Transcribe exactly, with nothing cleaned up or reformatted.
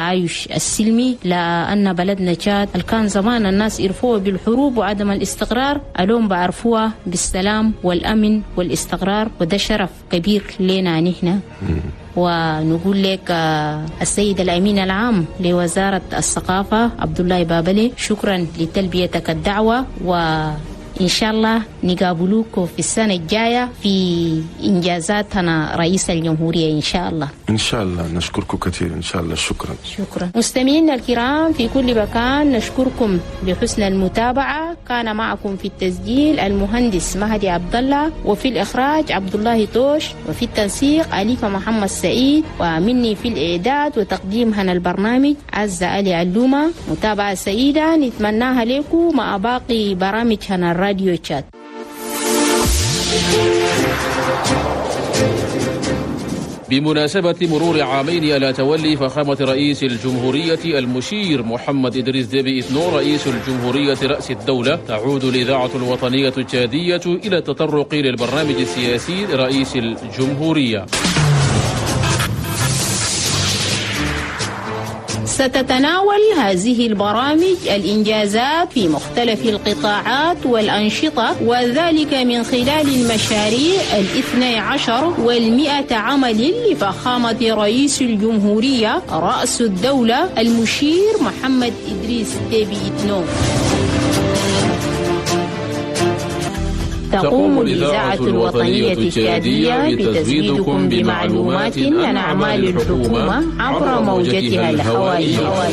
التعايش السلمي، لأن بلدنا تشاد كان زمان الناس يعرفوها بالحروب وعدم الاستقرار، اليوم بعرفوها بالسلام والأمن والاستقرار، وده شرف كبير لنا نحن. ونقول لك السيد الأمين العام لوزارة الثقافة عبد الله بابلي، شكرا لتلبيتك الدعوة، وإن شاء الله نقابلوكم في السنة الجاية في إنجازاتنا رئيس الجمهورية إن شاء الله. إن شاء الله نشكركم كثير إن شاء الله. شكرا شكرا. مستمعينا الكرام في كل مكان، نشكركم لحسن المتابعة. كان معكم في التسجيل المهندس مهدي عبد الله، وفي الإخراج عبد الله توش، وفي التنسيق أليفة محمد سعيد، ومني في الإعداد وتقديم هنا البرنامج عزة علي علومة. متابعة سعيدة نتمناها لكم مع باقي برامج هنا الراديو تشات. بمناسبة مرور عامين على تولي فخامة رئيس الجمهورية المشير محمد إدريس ديبي إثنو رئيس الجمهورية رأس الدولة، تعود الإذاعة الوطنية التشادية إلى التطرق للبرنامج السياسي لرئيس الجمهورية. ستتناول هذه البرامج الإنجازات في مختلف القطاعات والأنشطة، وذلك من خلال المشاريع الاثني عشر والمئة عمل لفخامة رئيس الجمهورية رأس الدولة المشير محمد إدريس ديبي إثنو. تقوم الإذاعة الوطنية التشادية بتزويدكم بمعلومات عن أعمال الحكومة عبر موجتها الهوائية.